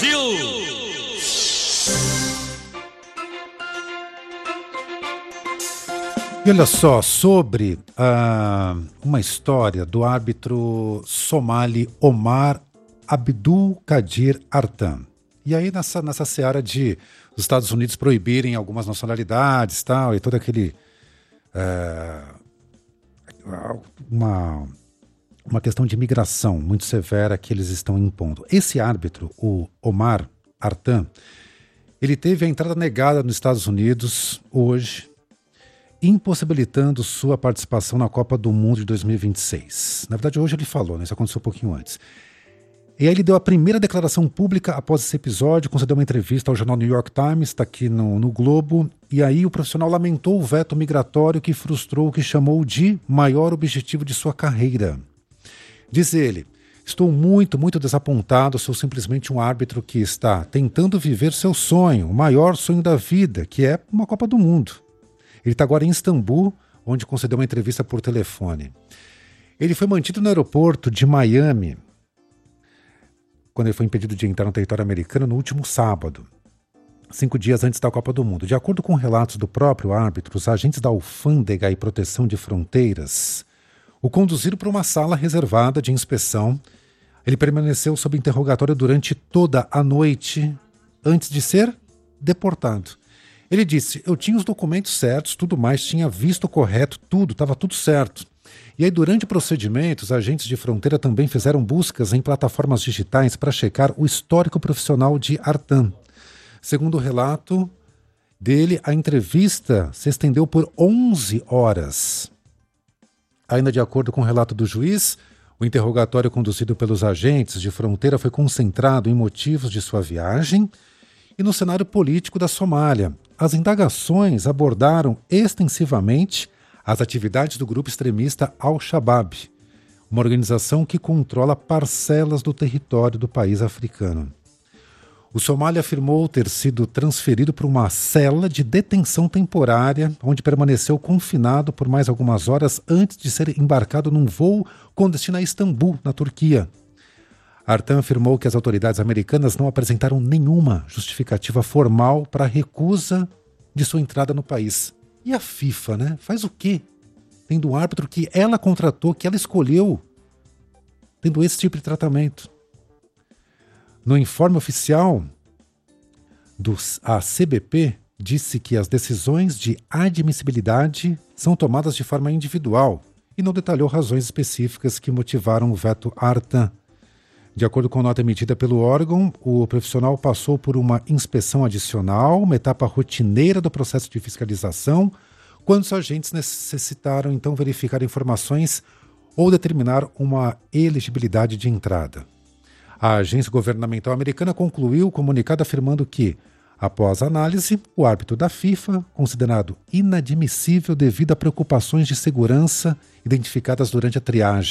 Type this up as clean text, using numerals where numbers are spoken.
Brasil! E olha só, sobre uma história do árbitro somali Omar Abdul Kadir Artan. E aí nessa seara de os Estados Unidos proibirem algumas nacionalidades tal, e todo aquele... uma questão de imigração muito severa que eles estão impondo. Esse árbitro, o Omar Artan, ele teve a entrada negada nos Estados Unidos hoje, impossibilitando sua participação na Copa do Mundo de 2026. Na verdade, hoje ele falou, né? Isso aconteceu um pouquinho antes. E aí ele deu a primeira declaração pública após esse episódio, concedeu uma entrevista ao jornal New York Times, está aqui no Globo, e aí o profissional lamentou o veto migratório que frustrou o que chamou de maior objetivo de sua carreira. Diz ele: estou muito, muito desapontado, sou simplesmente um árbitro que está tentando viver seu sonho, o maior sonho da vida, que é uma Copa do Mundo. Ele está agora em Istambul, onde concedeu uma entrevista por telefone. Ele foi mantido no aeroporto de Miami, quando ele foi impedido de entrar no território americano no último sábado, 5 dias antes da Copa do Mundo. De acordo com relatos do próprio árbitro, os agentes da Alfândega e Proteção de Fronteiras o conduziram para uma sala reservada de inspeção. Ele permaneceu sob interrogatório durante toda a noite antes de ser deportado. Ele disse: eu tinha os documentos certos, tudo mais, tinha visto correto, tudo, estava tudo certo. E aí, durante o procedimento, os agentes de fronteira também fizeram buscas em plataformas digitais para checar o histórico profissional de Artan. Segundo o relato dele, a entrevista se estendeu por 11 horas. Ainda de acordo com o relato do juiz, o interrogatório conduzido pelos agentes de fronteira foi concentrado em motivos de sua viagem e no cenário político da Somália. As indagações abordaram extensivamente as atividades do grupo extremista Al-Shabaab, uma organização que controla parcelas do território do país africano. O Somália afirmou ter sido transferido para uma cela de detenção temporária, onde permaneceu confinado por mais algumas horas antes de ser embarcado num voo com destino a Istambul, na Turquia. Artan afirmou que as autoridades americanas não apresentaram nenhuma justificativa formal para a recusa de sua entrada no país. E a FIFA, né? Faz o quê? Tendo um árbitro que ela contratou, que ela escolheu, tendo esse tipo de tratamento. No informe oficial, a CBP disse que as decisões de admissibilidade são tomadas de forma individual e não detalhou razões específicas que motivaram o veto Artan. De acordo com a nota emitida pelo órgão, o profissional passou por uma inspeção adicional, uma etapa rotineira do processo de fiscalização, quando os agentes necessitaram então verificar informações ou determinar uma elegibilidade de entrada. A agência governamental americana concluiu o comunicado afirmando que, após a análise, o árbitro da FIFA, considerado inadmissível devido a preocupações de segurança identificadas durante a triagem,